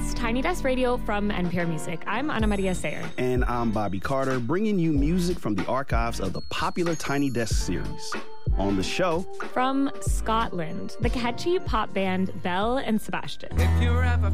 It's Tiny Desk Radio from NPR Music. I'm Ana Maria Sayer. And I'm Bobby Carter, bringing you music from the archives of the popular Tiny Desk series. On the show, from Scotland, the catchy pop band Belle and Sebastian. If you're ever